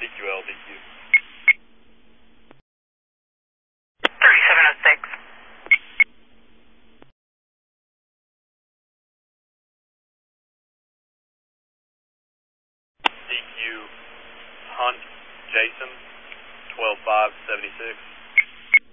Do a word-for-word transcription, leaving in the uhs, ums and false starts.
D Q L, D Q. thirty-seven oh six. D Q, Hunt, Jason, twelve five seventy-six.